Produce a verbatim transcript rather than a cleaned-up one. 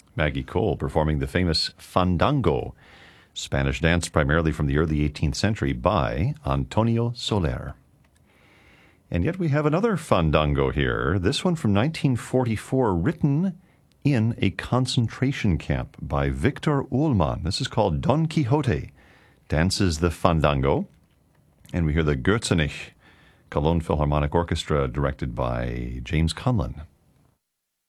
Maggie Cole performing the famous Fandango, Spanish dance primarily from the early eighteenth century by Antonio Soler. And yet we have another Fandango here, this one from nineteen forty-four, written in a concentration camp by Victor Ullmann. This is called Don Quixote Dances the Fandango. And we hear the Gürzenich Cologne Philharmonic Orchestra, directed by James Conlon.